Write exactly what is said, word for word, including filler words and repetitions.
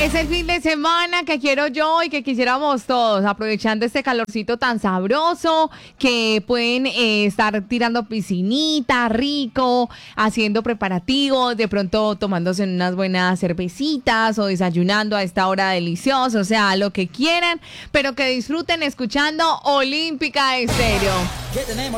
Es el fin de semana que quiero yo y que quisiéramos todos, aprovechando este calorcito tan sabroso, que pueden eh, estar tirando piscinita, rico, haciendo preparativos, de pronto tomándose unas buenas cervecitas o desayunando a esta hora deliciosa, o sea, lo que quieran, pero que disfruten escuchando Olímpica Estéreo. ¿Qué tenemos?